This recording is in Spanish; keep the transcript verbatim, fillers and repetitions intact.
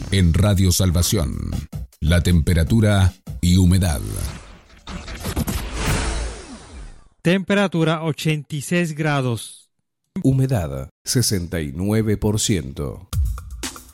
En Radio Salvación, la temperatura y humedad. Temperatura ochenta y seis grados. Humedad sesenta y nueve por ciento.